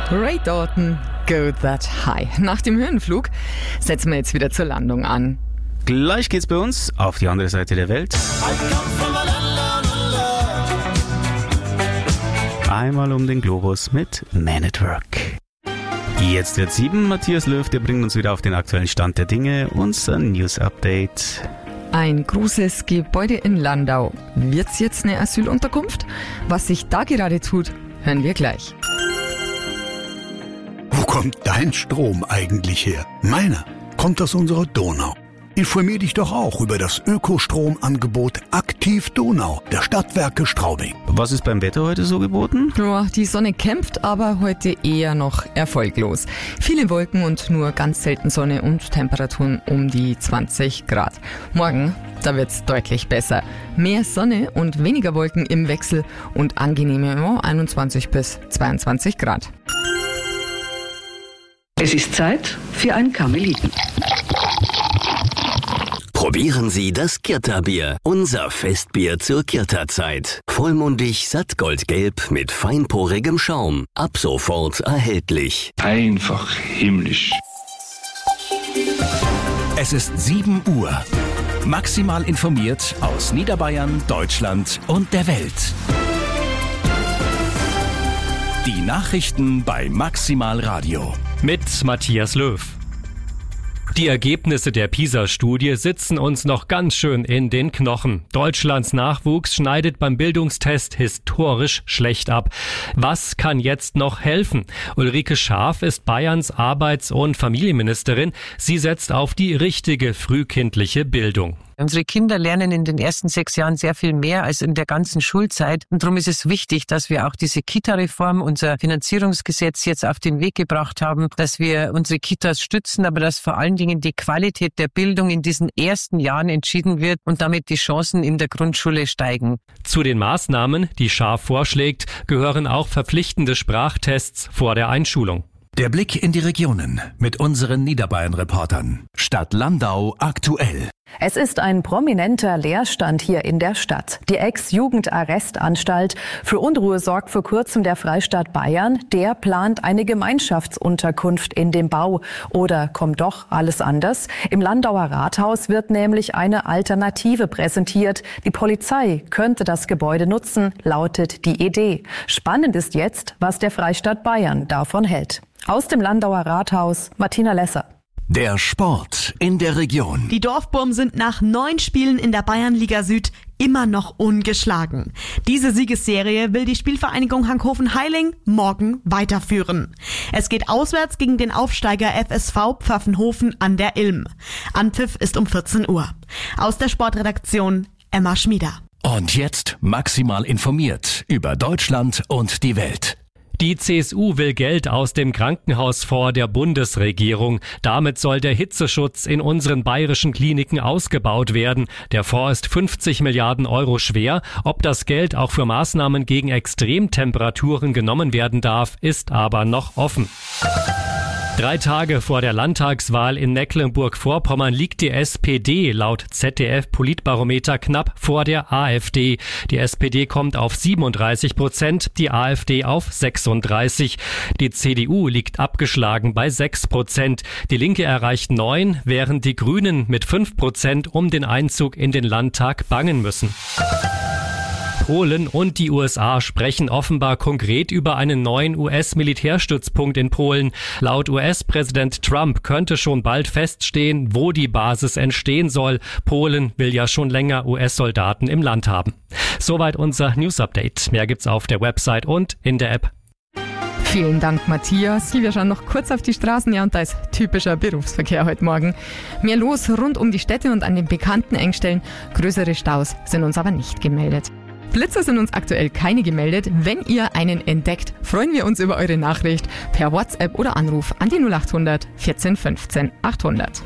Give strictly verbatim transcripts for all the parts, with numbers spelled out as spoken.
Ray Dalton, Go That High. Nach dem Höhenflug setzen wir jetzt wieder zur Landung an. Gleich geht's bei uns auf die andere Seite der Welt. Einmal um den Globus mit Man at Work. Jetzt wird sieben. Matthias Löw, der bringt uns wieder auf den aktuellen Stand der Dinge. Unser News-Update. Ein großes Gebäude in Landau. Wird's jetzt eine Asylunterkunft? Was sich da gerade tut, hören wir gleich. Wo kommt dein Strom eigentlich her? Meiner kommt aus unserer Donau. Informier dich doch auch über das Ökostromangebot Aktiv Donau der Stadtwerke Straubing. Was ist beim Wetter heute so geboten? Ja, die Sonne kämpft, aber heute eher noch erfolglos. Viele Wolken und nur ganz selten Sonne und Temperaturen um die zwanzig Grad. Morgen, da wird's deutlich besser. Mehr Sonne und weniger Wolken im Wechsel und angenehme ja, einundzwanzig bis zweiundzwanzig Grad. Es ist Zeit für ein Karmeliten. Probieren Sie das Kirta-Bier, unser Festbier zur Kirta-Zeit. Vollmundig, sattgoldgelb mit feinporigem Schaum. Ab sofort erhältlich. Einfach himmlisch. Es ist sieben Uhr. Maximal informiert aus Niederbayern, Deutschland und der Welt. Die Nachrichten bei Maximal Radio. Mit Matthias Löw. Die Ergebnisse der PISA-Studie sitzen uns noch ganz schön in den Knochen. Deutschlands Nachwuchs schneidet beim Bildungstest historisch schlecht ab. Was kann jetzt noch helfen? Ulrike Schaaf ist Bayerns Arbeits- und Familienministerin. Sie setzt auf die richtige frühkindliche Bildung. Unsere Kinder lernen in den ersten sechs Jahren sehr viel mehr als in der ganzen Schulzeit. Und darum ist es wichtig, dass wir auch diese Kita-Reform, unser Finanzierungsgesetz jetzt auf den Weg gebracht haben, dass wir unsere Kitas stützen, aber dass vor allen Dingen die Qualität der Bildung in diesen ersten Jahren entschieden wird und damit die Chancen in der Grundschule steigen. Zu den Maßnahmen, die Schaaf vorschlägt, gehören auch verpflichtende Sprachtests vor der Einschulung. Der Blick in die Regionen mit unseren Niederbayern-Reportern. Stadt Landau aktuell. Es ist ein prominenter Leerstand hier in der Stadt. Die Ex-Jugendarrestanstalt für Unruhe sorgt vor kurzem der Freistaat Bayern. Der plant eine Gemeinschaftsunterkunft in dem Bau. Oder kommt doch alles anders? Im Landauer Rathaus wird nämlich eine Alternative präsentiert. Die Polizei könnte das Gebäude nutzen, lautet die Idee. Spannend ist jetzt, was der Freistaat Bayern davon hält. Aus dem Landauer Rathaus, Martina Lesser. Der Sport in der Region. Die Dorfburm sind nach neun Spielen in der Bayernliga Süd immer noch ungeschlagen. Diese Siegesserie will die Spielvereinigung Hankhofen-Heiling morgen weiterführen. Es geht auswärts gegen den Aufsteiger F S V Pfaffenhofen an der Ilm. Anpfiff ist um vierzehn Uhr. Aus der Sportredaktion Emma Schmieder. Und jetzt maximal informiert über Deutschland und die Welt. Die C S U will Geld aus dem Krankenhausfonds der Bundesregierung. Damit soll der Hitzeschutz in unseren bayerischen Kliniken ausgebaut werden. Der Fonds ist fünfzig Milliarden Euro schwer. Ob das Geld auch für Maßnahmen gegen Extremtemperaturen genommen werden darf, ist aber noch offen. Drei Tage vor der Landtagswahl in Mecklenburg-Vorpommern liegt die S P D laut Z D F-Politbarometer knapp vor der AfD. Die S P D kommt auf siebenunddreißig Prozent, die AfD auf sechsunddreißig. Die C D U liegt abgeschlagen bei sechs Prozent. Die Linke erreicht neun, während die Grünen mit fünf Prozent um den Einzug in den Landtag bangen müssen. Polen und die U S A sprechen offenbar konkret über einen neuen U S-Militärstützpunkt in Polen. Laut U S-Präsident Trump könnte schon bald feststehen, wo die Basis entstehen soll. Polen will ja schon länger U S-Soldaten im Land haben. Soweit unser News-Update. Mehr gibt's auf der Website und in der App. Vielen Dank, Matthias. Wir schauen noch kurz auf die Straßen. Ja, und da ist typischer Berufsverkehr heute Morgen. Mehr los rund um die Städte und an den bekannten Engstellen. Größere Staus sind uns aber nicht gemeldet. Blitzer sind uns aktuell keine gemeldet. Wenn ihr einen entdeckt, freuen wir uns über eure Nachricht per WhatsApp oder Anruf an die null acht hundert vierzehn fünfzehn achthundert.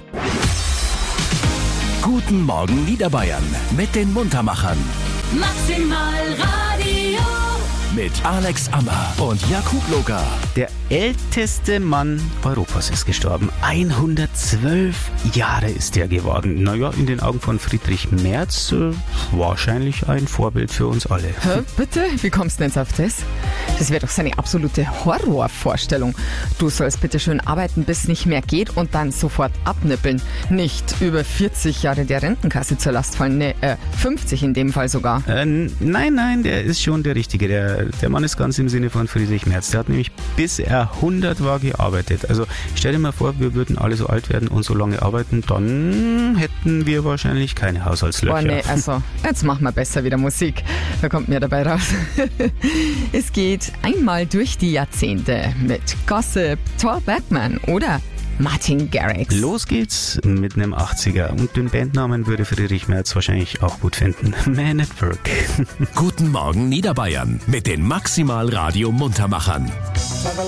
Guten Morgen Niederbayern mit den Muntermachern. Maximal Radio. mit Alex Ammer und Jakub Loga. Der älteste Mann Europas ist gestorben. hundertzwölf Jahre ist er geworden. Naja, in den Augen von Friedrich Merz äh, wahrscheinlich ein Vorbild für uns alle. Hä, bitte? Wie kommst du denn jetzt auf das? Das wäre doch seine absolute Horrorvorstellung. Du sollst bitte schön arbeiten, bis es nicht mehr geht und dann sofort abnippeln. Nicht über vierzig Jahre der Rentenkasse zur Last fallen. Ne, äh, fünfzig in dem Fall sogar. Äh, nein, nein, der ist schon der Richtige. Der, der Mann ist ganz im Sinne von Friedrich Merz. Der hat nämlich bis er hundert war gearbeitet. Also stell dir mal vor, wir würden alle so alt werden und so lange arbeiten, dann hätten wir wahrscheinlich keine Haushaltslöcher. Oh nee, also jetzt machen wir besser wieder Musik. Da kommt mehr dabei raus. Es geht einmal durch die Jahrzehnte mit Gossip, Thor Bergman oder Martin Garrix. Los geht's mit einem achtziger und den Bandnamen würde Friedrich Merz wahrscheinlich auch gut finden. Man at Work. Guten Morgen Niederbayern mit den Maximal Radio Muntermachern.